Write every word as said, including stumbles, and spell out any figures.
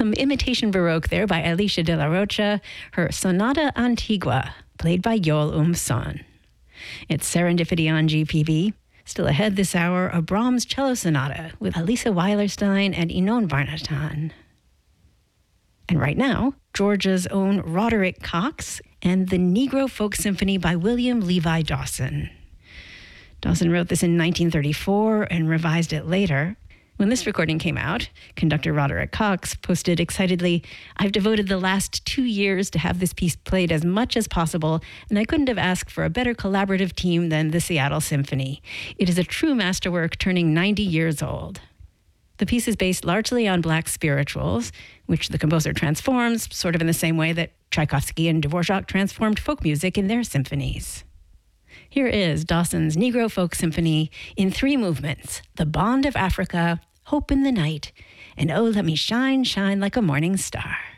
Some imitation Baroque there by Alicia de la Rocha, her Sonata Antigua, played by Yol Um Son. It's Serendipity on G P B. Still ahead this hour, a Brahms cello sonata with Alisa Weilerstein and Inon Varnatan. And right now, Georgia's own Roderick Cox and the Negro Folk Symphony by William Levi Dawson. Dawson wrote this in nineteen thirty-four and revised it later. When this recording came out, conductor Roderick Cox posted excitedly, "I've devoted the last two years to have this piece played as much as possible, and I couldn't have asked for a better collaborative team than the Seattle Symphony. It is a true masterwork turning ninety years old." The piece is based largely on Black spirituals, which the composer transforms, sort of in the same way that Tchaikovsky and Dvorak transformed folk music in their symphonies. Here is Dawson's Negro Folk Symphony in three movements: The Bond of Africa, Hope in the Night, and Oh, Let Me Shine, Shine Like a Morning Star.